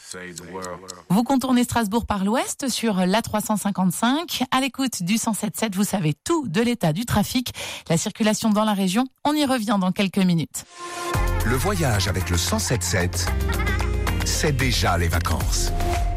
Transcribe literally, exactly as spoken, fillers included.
Vous contournez Strasbourg par l'ouest sur l'A trois cent cinquante-cinq. À l'écoute du cent sept sept, vous savez tout de l'état du trafic, la circulation dans la région. On y revient dans quelques minutes. Le voyage avec le cent sept sept, c'est déjà les vacances.